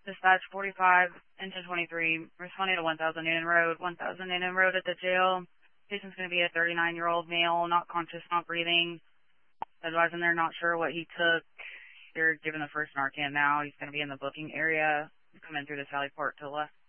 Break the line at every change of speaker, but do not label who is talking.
Dispatch 45 into 23, responding to 1000 Noonan Road, 1000 Noonan Road at the jail. Patient's going to be a 39-year-old male, not conscious, not breathing. Advising they're not sure what he took. They're giving the first Narcan now. He's going to be in the booking area. Come in through the Sally Port to the left.